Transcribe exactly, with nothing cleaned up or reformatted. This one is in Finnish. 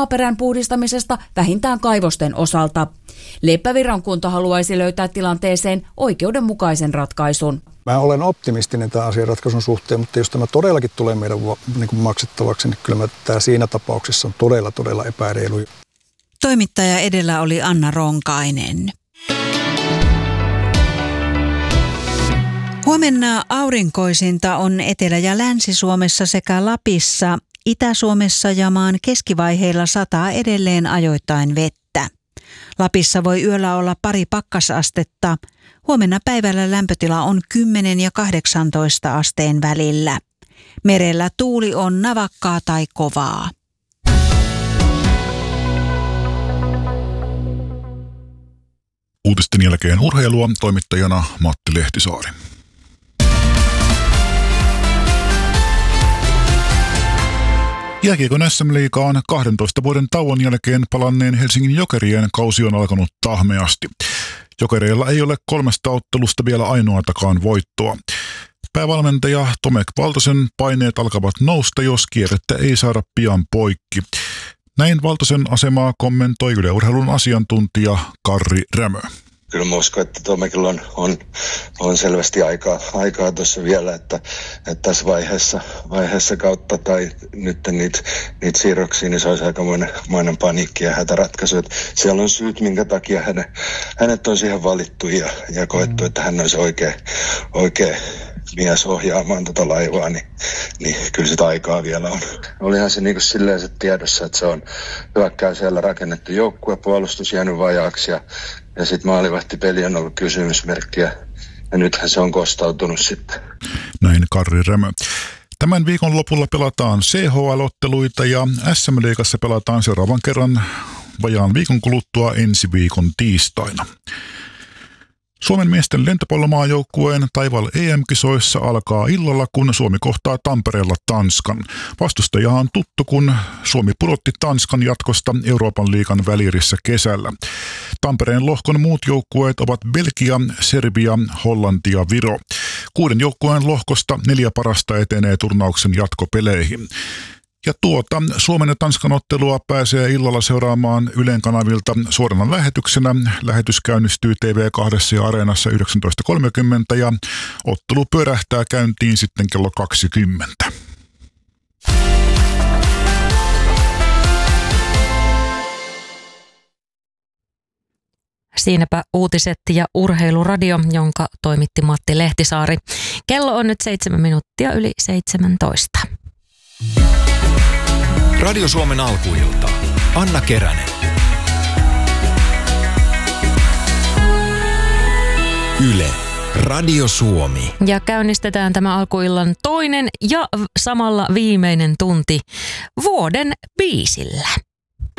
maaperän puhdistamisesta vähintään kaivosten osalta. Leppävirran kunta haluaisi löytää tilanteeseen oikeudenmukaisen ratkaisun. Mä olen optimistinen tämän asian ratkaisun suhteen, mutta jos tämä todellakin tulee meidän niin kuin maksettavaksi, niin kyllä tämä siinä tapauksessa on todella, todella epäreilu. Toimittaja edellä oli Anna Ronkainen. Huomenna aurinkoisinta on Etelä- ja Länsi-Suomessa sekä Lapissa. Itä-Suomessa ja maan keskivaiheilla sataa edelleen ajoittain vettä. Lapissa voi yöllä olla pari pakkasastetta. Huomenna päivällä lämpötila on kymmenen ja kahdeksantoista asteen välillä. Merellä tuuli on navakkaa tai kovaa. Uutisten jälkeen urheilua, toimittajana Matti Lehtisaari. Jääkiekon äs äm-liigaan kahdentoista vuoden tauon jälkeen palanneen Helsingin Jokerien kausi on alkanut tahmeasti. Jokereilla ei ole kolmesta ottelusta vielä ainoatakaan voittoa. Päävalmentaja Tomek Valtosen paineet alkavat nousta, jos kierrettä ei saada pian poikki. Näin Valtosen asemaa kommentoi Yle Urheilun asiantuntija Karri Rämö. Kyllä mä uskon, että Tomekilla on, on, on selvästi aikaa, aikaa tuossa vielä, että, että tässä vaiheessa, vaiheessa kautta tai nyt niitä, niitä siirroksia, niin se olisi aikamoinen moinen paniikki ja hätäratkaisu. Että siellä on syyt, minkä takia hänet, hänet on siihen valittu ja, ja koettu, että hän olisi oikea, oikea mies ohjaamaan tuota laivaa, niin, niin kyllä sitä aikaa vielä on. Olihan se niin kuin silleen se tiedossa, että se on hyökkäyksellä rakennettu joukkue, puolustus jäänyt vajaaksi ja Ja sitten maalivahtipeli on ollut kysymysmerkkiä ja nythän se on kostautunut sitten. Näin Karri Rämö. Tämän viikon lopulla pelataan C H L-otteluita ja äs äm-liigassa pelataan seuraavan kerran vajaan viikon kuluttua ensi viikon tiistaina. Suomen miesten lentopallomaajoukkueen Taival E M-kisoissa alkaa illalla, kun Suomi kohtaa Tampereella Tanskan. Vastustaja on tuttu, kun Suomi pudotti Tanskan jatkosta Euroopan liigan välierissä kesällä. Tampereen lohkon muut joukkueet ovat Belgia, Serbia, Hollanti ja Viro. Kuuden joukkueen lohkosta neljä parasta etenee turnauksen jatkopeleihin. Ja tuota Suomen ja Tanskan ottelua pääsee illalla seuraamaan Ylen kanavilta suorana lähetyksenä. Lähetys käynnistyy T V kaksi ja Areenassa yhdeksäntoista kolmekymmentä ja ottelu pyörähtää käyntiin sitten kello kaksikymmentä. Siinäpä uutiset ja urheiluradio, jonka toimitti Matti Lehtisaari. Kello on nyt seitsemän minuuttia yli seitsemäntoista. Radio Suomen alkuilta. Anna Keränen. Yle. Radio Suomi. Ja käynnistetään tämä alkuillan toinen ja samalla viimeinen tunti vuoden biisillä.